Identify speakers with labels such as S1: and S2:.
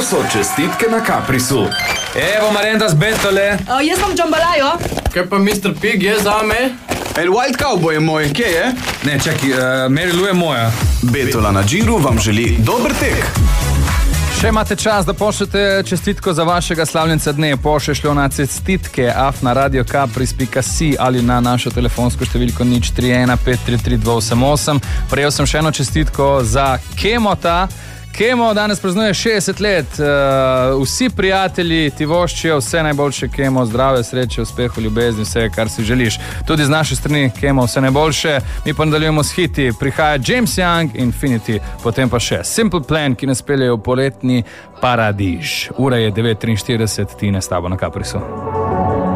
S1: so čestitke na Caprisu.
S2: Evo Marenda z Betole.
S3: Jaz vam džambalajo.
S4: Kaj pa Mr. Pig je zame?
S5: El White Cowboy je moj, kje je?
S2: Ne, čaki, Mary Lou je moja.
S1: Betola na Džiru vam želi dober tek.
S2: Še imate čas, da pošljete čestitko za vašega slavljenca dne. Pošljete na čestitke afna.radiocapris.si ali na našo telefonsko številko 031 533 288. Prejel sem še eno čestitko za Kemota. Kemo danes praznuje 60 let. Vsi prijatelji ti voščijo vse najboljše, Kemo, zdrave, sreče, uspehu, ljubezni, vse, kar si želiš. Tudi z naše strani, Kemo, vse najboljše. Mi pa nadaljujemo s hiti. Prihaja James Young, Infinity, potem pa še Simple Plan, ki nas peljejo v poletni paradiž. Ura je 9:43, Tine s tabo na Caprisu.